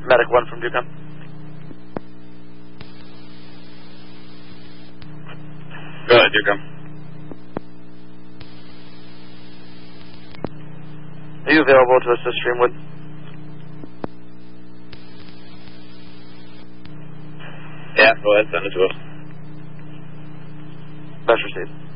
Medic 1 from Ducom. Go ahead, Ducom. Are you available to assist Streamwood? Yeah, go ahead, send it to us. Best received.